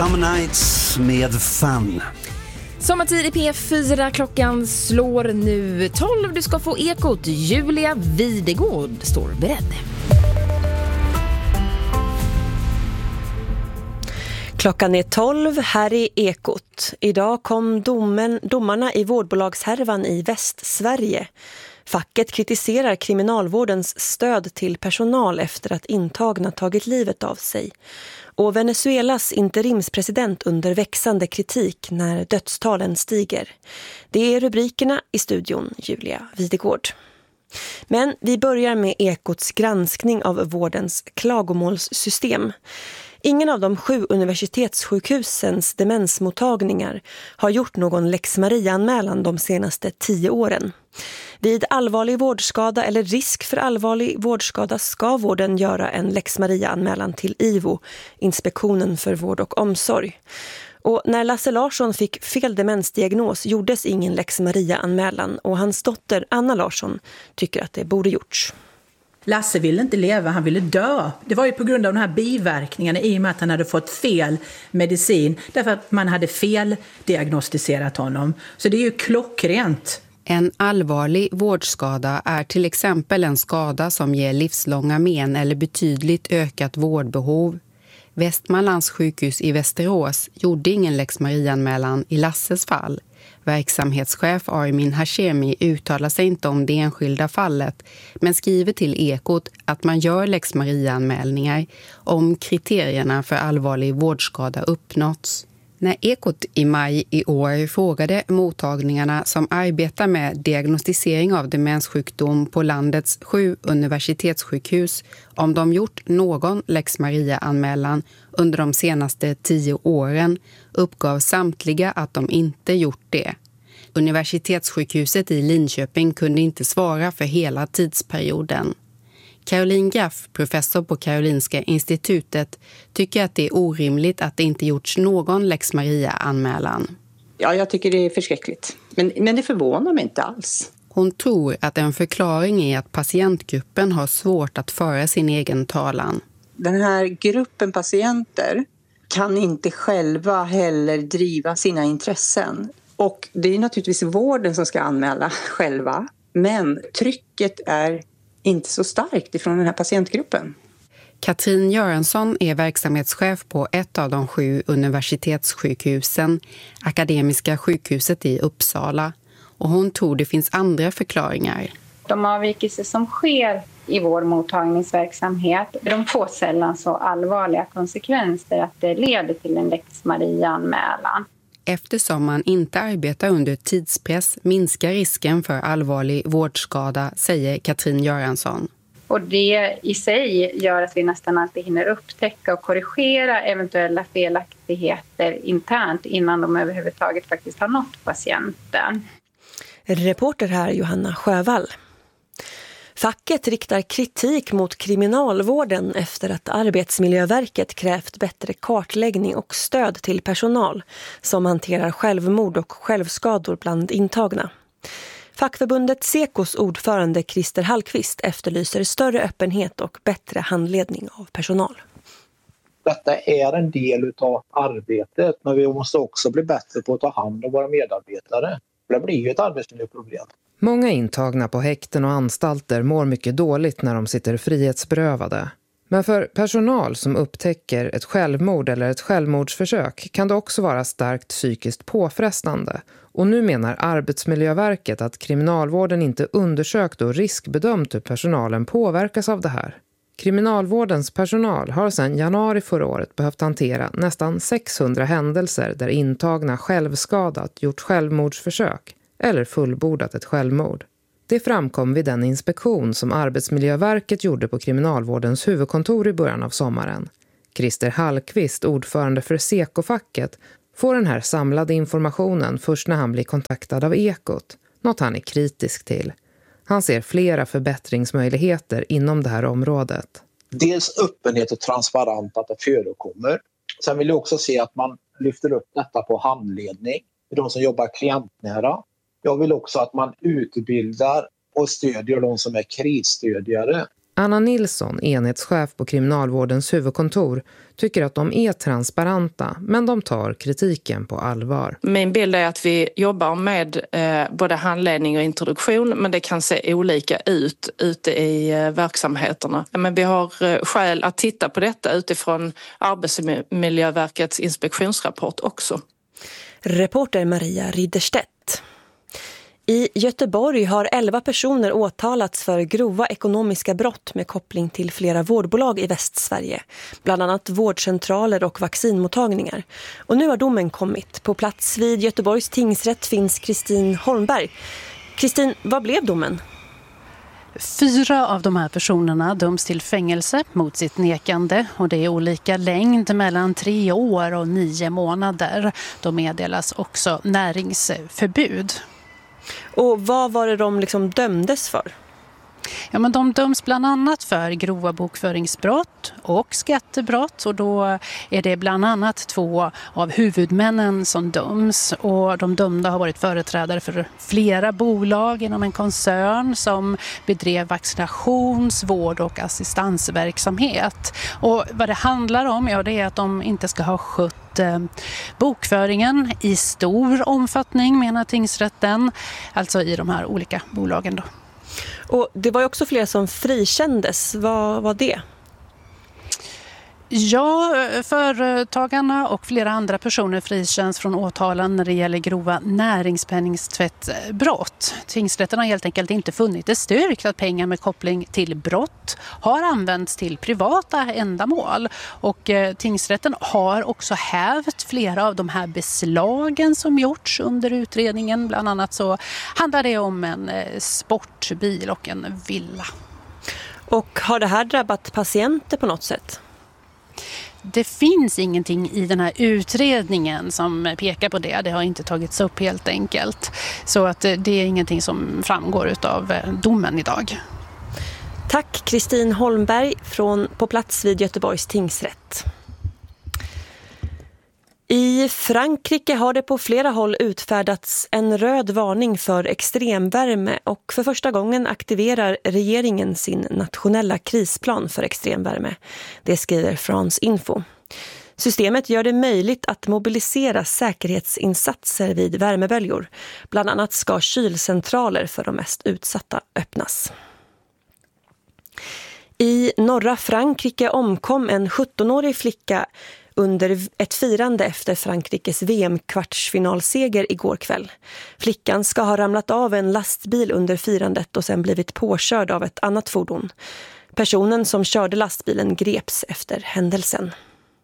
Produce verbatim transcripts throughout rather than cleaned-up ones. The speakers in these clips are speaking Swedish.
Summer Nights med Fun. Sommartid i P fyra, klockan slår nu tolv. Du ska få Ekot. Julia Videgård står beredd. Klockan är tolv, här i Ekot. Idag kom domen, domarna i vårdbolagshärvan i Västsverige. Facket kritiserar kriminalvårdens stöd till personal efter att intagna tagit livet av sig. Och Venezuelas interimspresident under växande kritik när dödstalen stiger. Det är rubrikerna i studion, Julia Videgård. Men vi börjar med Ekots granskning av vårdens klagomålssystem. Ingen av de sju universitetssjukhusens demensmottagningar har gjort någon Lex Maria-anmälan de senaste tio åren. Vid allvarlig vårdskada eller risk för allvarlig vårdskada ska vården göra en Lex Maria-anmälan till I V O, Inspektionen för vård och omsorg. Och när Lasse Larsson fick fel demensdiagnos gjordes ingen Lex Maria-anmälan och hans dotter Anna Larsson tycker att det borde gjorts. Lasse ville inte leva, han ville dö. Det var ju på grund av de här biverkningarna i och med att han hade fått fel medicin. Därför att man hade fel diagnostiserat honom. Så det är ju klockrent. En allvarlig vårdskada är till exempel en skada som ger livslånga men eller betydligt ökat vårdbehov. Västmanlands sjukhus i Västerås gjorde ingen Lex Maria-anmälan i Lasses fall. Verksamhetschef Armin Hashemi uttalar sig inte om det enskilda fallet men skriver till Ekot att man gör Lex Maria-anmälningar om kriterierna för allvarlig vårdskada uppnåtts. När Ekot i maj i år frågade mottagningarna som arbetar med diagnostisering av demenssjukdom på landets sju universitetssjukhus om de gjort någon Lex Maria-anmälan under de senaste tio åren uppgav samtliga att de inte gjort det. Universitetssjukhuset i Linköping kunde inte svara för hela tidsperioden. Caroline Graff, professor på Karolinska institutet, tycker att det är orimligt att det inte gjorts någon Lex Maria-anmälan. Ja, jag tycker det är förskräckligt. Men, men det förvånar mig inte alls. Hon tror att en förklaring är att patientgruppen har svårt att föra sin egen talan. Den här gruppen patienter kan inte själva heller driva sina intressen. Och det är naturligtvis vården som ska anmäla själva. Men trycket är inte så starkt ifrån den här patientgruppen. Katrin Göransson är verksamhetschef på ett av de sju universitetssjukhusen, Akademiska sjukhuset i Uppsala. Och hon tror det finns andra förklaringar. De avvikelser som sker i vår mottagningsverksamhet, de får sällan så allvarliga konsekvenser att det leder till en Lex Maria-anmälan. Eftersom man inte arbetar under tidspress minskar risken för allvarlig vårdskada, säger Katrin Göransson. Och det i sig gör att vi nästan alltid hinner upptäcka och korrigera eventuella felaktigheter internt innan de överhuvudtaget faktiskt har nått patienten. Reporter här Johanna Sjövall. Facket riktar kritik mot kriminalvården efter att Arbetsmiljöverket krävt bättre kartläggning och stöd till personal som hanterar självmord och självskador bland intagna. Fackförbundet Sekos ordförande Christer Hallqvist efterlyser större öppenhet och bättre handledning av personal. Detta är en del av arbetet, men vi måste också bli bättre på att ta hand om våra medarbetare. Det blir ju ett arbetsmiljöproblem. Många intagna på häkten och anstalter mår mycket dåligt när de sitter frihetsberövade. Men för personal som upptäcker ett självmord eller ett självmordsförsök kan det också vara starkt psykiskt påfrestande. Och nu menar Arbetsmiljöverket att kriminalvården inte undersökt och riskbedömt hur personalen påverkas av det här. Kriminalvårdens personal har sedan januari förra året behövt hantera nästan sexhundra händelser där intagna självskadat, gjort självmordsförsök eller fullbordat ett självmord. Det framkom vid den inspektion som Arbetsmiljöverket gjorde på kriminalvårdens huvudkontor i början av sommaren. Christer Hallqvist, ordförande för Seko-facket, får den här samlade informationen först när han blir kontaktad av Ekot, något han är kritisk till. Han ser flera förbättringsmöjligheter inom det här området. Dels öppenhet och transparent att det förekommer. Sen vill jag också se att man lyfter upp detta på handledning för de som jobbar klientnära. Jag vill också att man utbildar och stödjer de som är krisstödjare. Anna Nilsson, enhetschef på Kriminalvårdens huvudkontor, tycker att de är transparenta, men de tar kritiken på allvar. Min bild är att vi jobbar med eh, både handledning och introduktion, men det kan se olika ut ute i eh, verksamheterna. Men vi har eh, skäl att titta på detta utifrån Arbetsmiljöverkets inspektionsrapport också. Reporter Maria Ridderstedt. I Göteborg har elva personer åtalats för grova ekonomiska brott med koppling till flera vårdbolag i Västsverige. Bland annat vårdcentraler och vaccinmottagningar. Och nu har domen kommit. På plats vid Göteborgs tingsrätt finns Kristin Holmberg. Kristin, vad blev domen? Fyra av de här personerna döms till fängelse mot sitt nekande och det är olika längd mellan tre år och nio månader. De meddelas också näringsförbud. Och vad var det de liksom dömdes för? Ja, men de döms bland annat för grova bokföringsbrott och skattebrott och då är det bland annat två av huvudmännen som döms och de dömda har varit företrädare för flera bolag inom en koncern som bedrev vaccinations-, vård- och assistansverksamhet. Och vad det handlar om, ja, det är att de inte ska ha skött eh, bokföringen i stor omfattning, menar tingsrätten, alltså i de här olika bolagen då. Och det var ju också fler som frikändes. Vad var det? Ja, företagarna och flera andra personer frikänns från åtalen när det gäller grova näringspenningstvättbrott. Tingsrätten har helt enkelt inte funnit det styrkt att pengar med koppling till brott har använts till privata ändamål. Och eh, tingsrätten har också hävt flera av de här beslagen som gjorts under utredningen. Bland annat så handlar det om en eh, sportbil och en villa. Och har det här drabbat patienter på något sätt? Det finns ingenting i den här utredningen som pekar på det. Det har inte tagits upp helt enkelt. Så att det är ingenting som framgår av domen idag. Tack Kristin Holmberg från på plats vid Göteborgs tingsrätt. I Frankrike har det på flera håll utfärdats en röd varning för extremvärme och för första gången aktiverar regeringen sin nationella krisplan för extremvärme. Det skriver France Info. Systemet gör det möjligt att mobilisera säkerhetsinsatser vid värmeböljor. Bland annat ska kylcentraler för de mest utsatta öppnas. I norra Frankrike omkom en sjuttonårig flicka under ett firande efter Frankrikes V M-kvartsfinalseger igår kväll. Flickan ska ha ramlat av en lastbil under firandet och sen blivit påkörd av ett annat fordon. Personen som körde lastbilen greps efter händelsen.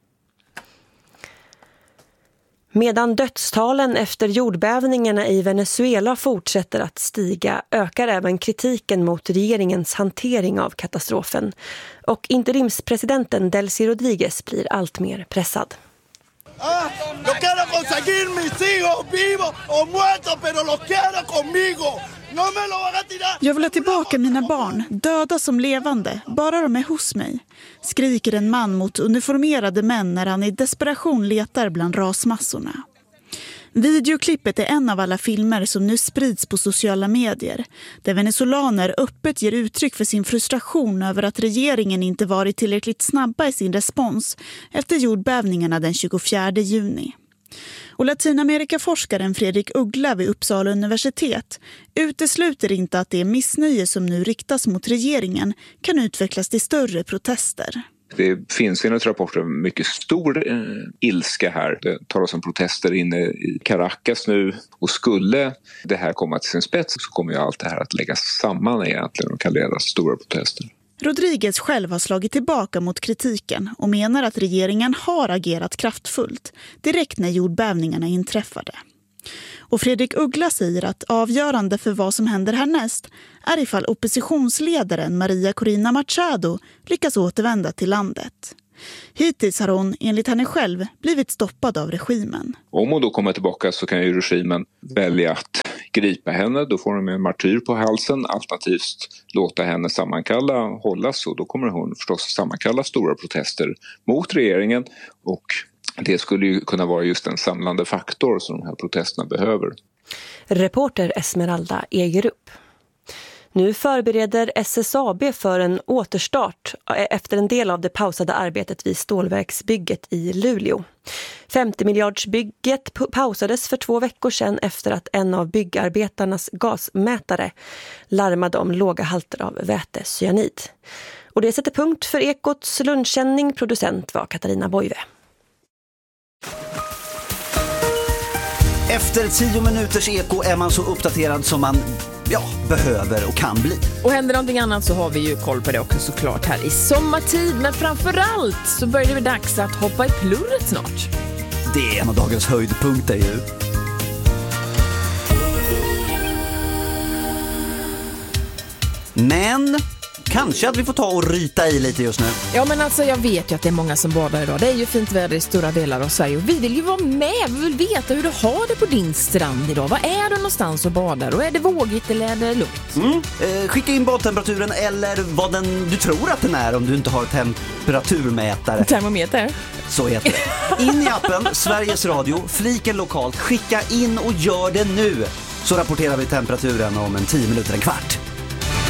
Medan dödstalen efter jordbävningarna i Venezuela fortsätter att stiga ökar även kritiken mot regeringens hantering av katastrofen. Och interimspresidenten Delcy Rodríguez blir allt mer pressad. Ah, yo quiero conseguir mis hijos vivos o muertos, pero los quiero conmigo. No me lo van a tirar. Jag vill ha tillbaka mina barn, döda som levande, bara de är hos mig, skriker en man mot uniformerade män när han i desperation letar bland rasmassorna. Videoklippet är en av alla filmer som nu sprids på sociala medier, där venezolaner öppet ger uttryck för sin frustration över att regeringen inte varit tillräckligt snabba i sin respons efter jordbävningarna den tjugofjärde juni. Och Latinamerikaforskaren Fredrik Uggla vid Uppsala universitet utesluter inte att det missnöje som nu riktas mot regeringen kan utvecklas till större protester. Det finns enligt rapporter mycket stor eh, ilska här. Det talas om protester inne i Caracas nu. Och skulle det här komma till sin spets så kommer ju allt det här att läggas samman egentligen och kallas stora protester. Rodríguez själv har slagit tillbaka mot kritiken och menar att regeringen har agerat kraftfullt direkt när jordbävningarna inträffade. Och Fredrik Uggla säger att avgörande för vad som händer härnäst är ifall oppositionsledaren Maria Corina Machado lyckas återvända till landet. Hittills har hon, enligt henne själv, blivit stoppad av regimen. Om hon då kommer tillbaka så kan ju regimen välja att gripa henne. Då får hon en martyr på halsen. Alternativt låta henne sammankalla, hållas. Och då kommer hon förstås sammankalla stora protester mot regeringen. Och det skulle ju kunna vara just en samlande faktor som de här protesterna behöver. Reporter Esmeralda Egerup. Nu förbereder S S A B för en återstart efter en del av det pausade arbetet vid stålverksbygget i Luleå. femtio miljardsbygget pausades för två veckor sedan efter att en av byggarbetarnas gasmätare larmade om låga halter av vätecyanid. Och det sätter punkt för Ekots lunchsändning. Producent var Katarina Boive. Efter tio minuters Eko är man så uppdaterad som man ja, behöver och kan bli. Och händer någonting annat så har vi ju koll på det också såklart här i sommartid. Men framförallt så börjar det bli dags att hoppa i plurret snart. Det är en av dagens höjdpunkter ju. Men kanske att vi får ta och ryta i lite just nu. Ja, men alltså jag vet ju att det är många som badar idag. Det är ju fint väder i stora delar av Sverige. Och vi vill ju vara med. Vi vill veta hur du har det på din strand idag. Var är du någonstans och badar? Och är det vågigt eller är det lugnt? Mm. Eh, skicka in badtemperaturen eller vad den, du tror att den är om du inte har temperaturmätare. Termometer. Så heter det. In i appen Sveriges Radio, fliken lokalt. Skicka in och gör det nu. Så rapporterar vi temperaturen om en tio minuter, en kvart.